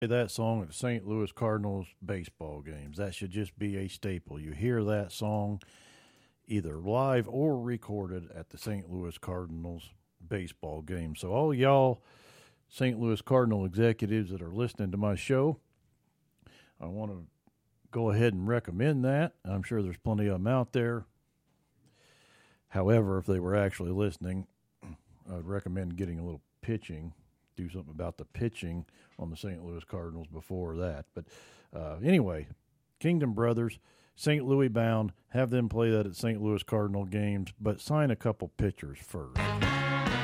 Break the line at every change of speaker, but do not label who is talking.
That song at St. Louis Cardinals baseball games. That should just be a staple. You hear that song either live or recorded at the St. Louis Cardinals baseball game. So, all y'all St. Louis Cardinal executives that are listening to my show, I want to go ahead and recommend that. I'm sure there's plenty of them out there. However, if they were actually listening, I'd recommend getting a little pitching, do something about the pitching on the St. Louis Cardinals before that. But anyway, Kingdom Brothers, St. Louis bound, have them play that at St. Louis Cardinal games, but sign a couple pitchers first.